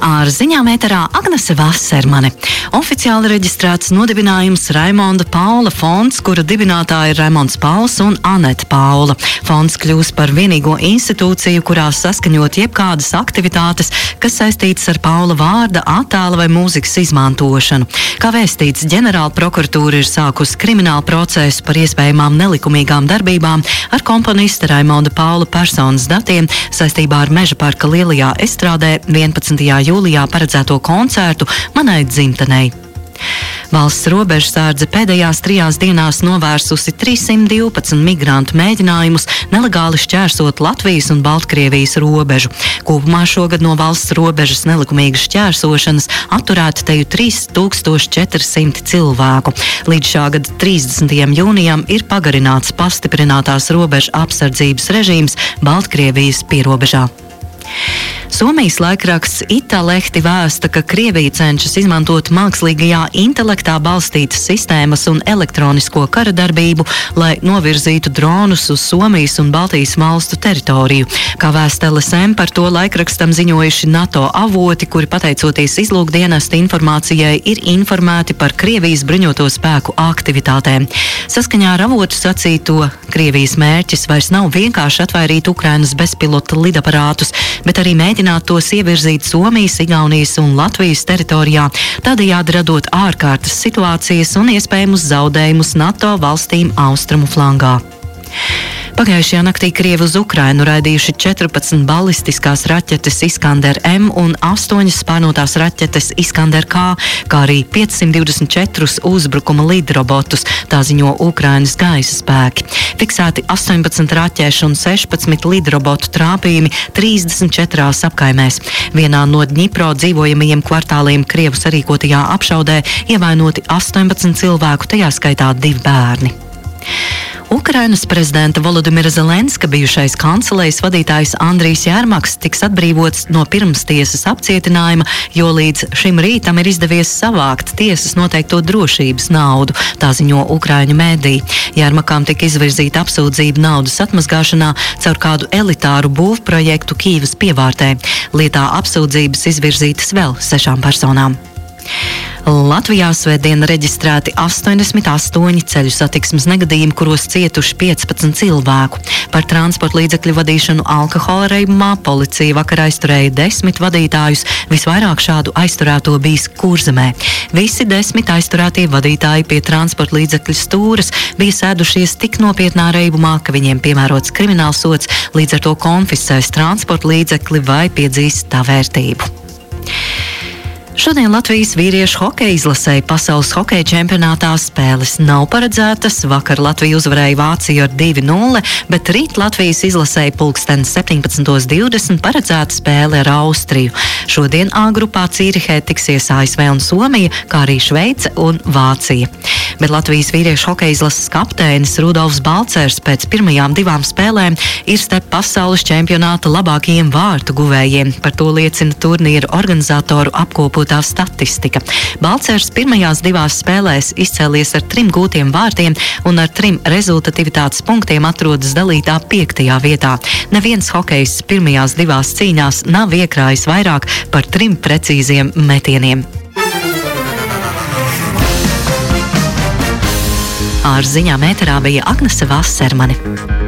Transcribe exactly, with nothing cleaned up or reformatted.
Ar ziņām ēterā Agnese Vasermane. Oficiāli reģistrēts nodibinājums Raimonda Paula fonds, kura dibinātāji ir Raimonds Pauls un Anete Paula. Fonds kļūs par vienīgo institūciju, kurā saskaņot jebkādas aktivitātes, kas saistītas ar Paula vārda, attēla vai mūzikas izmantošanu. Kā vēstīts, ģenerāla prokuratūra ir sākusi kriminālu procesu par iespējamām nelikumīgām darbībām ar komponista Raimonda Paula personas datiem saistībā ar Meža parka lielajā estrādē vienpadsmitajā jūlijā paredzēto koncertu Manai dzimtenei. Valsts robežsardze pēdējās trijās dienās novērsusi trīssimt divpadsmit migrantu mēģinājumus nelegāli šķērsot Latvijas un Baltkrievijas robežu. Kopumā šogad no valsts robežas nelikumīgas šķērsošanas atturēta teju trīs tūkstoši četri simti cilvēku. Līdz šā gada trīsdesmitajam jūnijam ir pagarināts pastiprinātās robežu apsardzības režīms Baltkrievijas pierobežā. Somijas laikraksts Italehti vēsta, ka Krievija cenšas izmantot mākslīgajā intelektā balstītas sistēmas un elektronisko kara darbību, lai novirzītu dronus uz Somijas un Baltijas valstu teritoriju. Kā vēsta L S M, par to laikrakstam ziņojuši NATO avoti, kuri pateicoties izlūkdienesta informācijai ir informēti par Krievijas bruņoto spēku aktivitātēm. Saskaņā ar avotu sacīto, Krievijas mērķis vairs nav vienkārši atvairīt Ukrainas bezpilota lidaparātus, bet arī mēģināt tos ievirzīt Somijas, Igaunijas un Latvijas teritorijā, tādējādi radot ārkārtas situācijas un iespējamus zaudējumus NATO valstīm austrumu flangā. Pagājušajā naktī Krievi uz Ukrainu raidījuši četrpadsmit balistiskās raķetes Iskander M un astoņas spārnotās raķetes Iskander K, kā arī piecsimt divdesmit četrus uzbrukuma lidrobotus, tā ziņo Ukrainas gaisa spēki. Fiksēti astoņpadsmit raķešu un sešpadsmit lidrobotu trāpījumi trīsdesmit četrās apkaimēs. Vienā no Dņipro dzīvojamajiem kvartāliem Krievu sarīkotajā apšaudē ievainoti astoņpadsmit cilvēku, tajā skaitā divi bērni. Ukrainas prezidenta Volodimira Zelenska bijušais kancelējas vadītājs Andrijs Jērmaks tiks atbrīvots no pirmstiesas apcietinājuma, jo līdz šim rītam ir izdevies savākt tiesas noteikto drošības naudu, tā ziņo Ukraiņu mēdī. Jērmakām tika izvirzīta apsūdzība naudas atmazgāšanā caur kādu elitāru būvprojektu Kīvas pievārtē. Lietā apsūdzības izvirzītas vēl sešām personām. Latvijā svētdien reģistrēti astoņdesmit astoņi ceļu satiksmes negadījumi, kuros cietuši piecpadsmit cilvēku. Par transporta līdzekļu vadīšanu alkohola reibumā policija vakar aizturēja desmit vadītājus, visvairāk šādu aizturēto bijis Kurzemē. Visi desmit aizturētie vadītāji pie transporta līdzekļu stūres bija sēdušies tik nopietnā reibumā, ka viņiem piemērots kriminālsods, līdz ar to konfiscēs transporta līdzekli vai piedzīs tā vērtību. Šodien Latvijas vīriešu hokeja izlasēji pasaules hokeja čempionātā spēles nav paredzētas. Vakar Latvija uzvarēja Vāciju ar divi nulle, bet rīt Latvijas izlasēji pulksten septiņpadsmit divdesmit paredzēta spēle ar Austriju. Šodien A grupā Cīrihē tiksies A S V un Somija, kā arī Šveice un Vācija. Bet Latvijas vīriešu hokeja izlases kapteinis Rudolfs Balcers pēc pirmajām divām spēlēm ir starp pasaules čempionāta labākajiem vārtu guvējiem. Par to liecina turnīra organizatoru apkopot tā statistika. Balcers pirmajās divās spēlēs izcēlies ar trim gūtiem vārtiem un ar trim rezultativitātes punktiem atrodas dalītā piektajā vietā. Neviens hokejs pirmajās divās cīņās nav iekrājis vairāk par trim precīziem metieniem. Ar ziņām ēterā bija Agnese Vasermane.